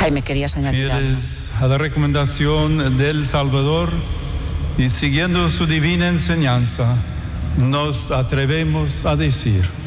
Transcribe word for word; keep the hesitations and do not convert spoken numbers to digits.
Jaime, querías añadir algo. Fieles a la recomendación del Salvador y siguiendo su divina enseñanza, nos atrevemos a decir: